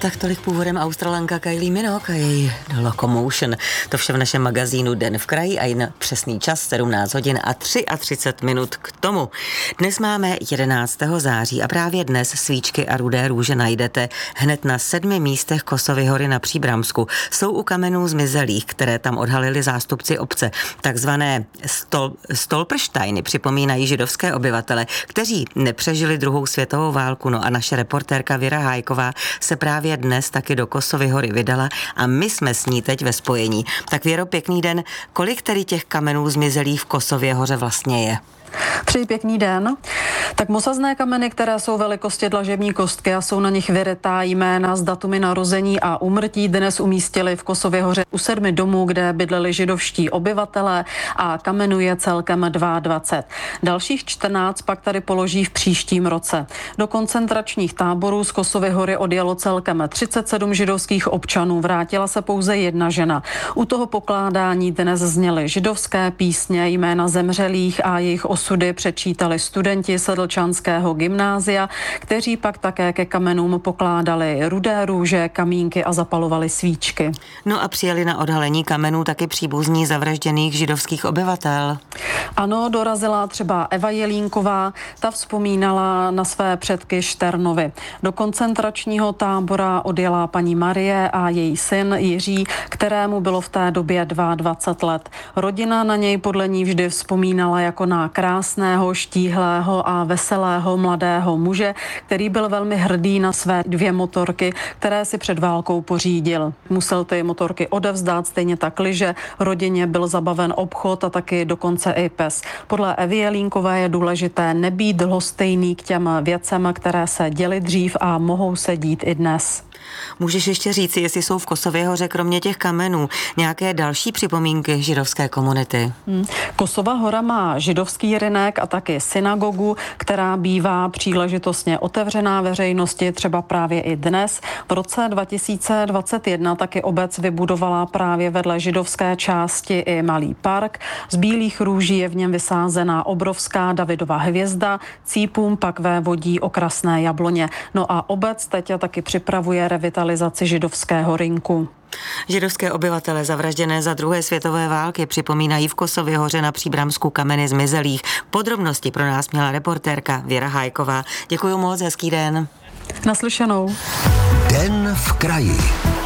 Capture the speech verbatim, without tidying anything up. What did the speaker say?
Tak tolik původem Australanka Kylie Minogue a její Locomotion. To vše v našem magazínu Den v kraji a jen přesný čas sedmnáct hodin a třicet tři minut k tomu. Dnes máme jedenáctého září a právě dnes svíčky a rudé růže najdete hned na sedmi místech Kosovy hory na Příbramsku. Jsou u kamenů zmizelých, které tam odhalili zástupci obce. Takzvané stol, stolpersteiny připomínají židovské obyvatele, kteří nepřežili druhou světovou válku. No a naše reportérka Věra Hájková se právě dnes taky do Kosovy hory vydala a my jsme s ní teď ve spojení. Tak Věro, pěkný den. Kolik tedy těch kamenů zmizelých v Kosově hoře vlastně je? Přeji pěkný den. Tak mosazné kameny, které jsou velikosti dlažební kostky a jsou na nich vyrytá jména s datumy narození a úmrtí, dnes umístili v Kosově hoře u sedmi domů, kde bydleli židovští obyvatelé a kamenů je celkem dvacet dva. Dalších čtrnáct pak tady položí v příštím roce. Do koncentračních táborů z Kosovy hory odjelo celkem třicet sedm židovských občanů, vrátila se pouze jedna žena. U toho pokládání dnes zněly židovské písně, jména zemřelých a jejich osudy přečítali studenti Sedlčanského gymnázia, kteří pak také ke kamenům pokládali rudé růže, kamínky a zapalovali svíčky. No a přijeli na odhalení kamenů taky příbuzní zavražděných židovských obyvatel. Ano, dorazila třeba Eva Jelínková, ta vzpomínala na své předky Šternovi. Do koncentračního tábora odjela paní Marie a její syn Jiří, kterému bylo v té době dvacet dva let. Rodina na něj podle ní vždy vzpomínala jako na krásného, štíhlého a veselého mladého muže, který byl velmi hrdý na své dvě motorky, které si před válkou pořídil. Musel ty motorky odevzdát, stejně tak lyže, rodině byl zabaven obchod a taky dokonce i pes. Podle Evy Jelínkové je důležité nebýt lhostejný k těm věcem, které se děly dřív a mohou se dít i dnes. Můžeš ještě říct, jestli jsou v Kosově hoře kromě těch kamenů nějaké další připomínky židovské komunity? Hmm. Kosova hora má židovský rynek a taky synagogu, která bývá příležitostně otevřená veřejnosti, třeba právě i dnes. V roce dva tisíce dvacet jedna taky obec vybudovala právě vedle židovské části i malý park. Z bílých růží je v něm vysázená obrovská Davidova hvězda, cípům pak vévodí okrasné jabloně. No a obec teď taky připravuje revitalizaci židovského rynku. Židovské obyvatele zavražděné za druhé světové války připomínají v Kosově hoře na Příbramsku kameny zmizelých. Podrobnosti pro nás měla reportérka Věra Hájková. Děkuji moc, hezký den. Naslyšenou. Den v kraji.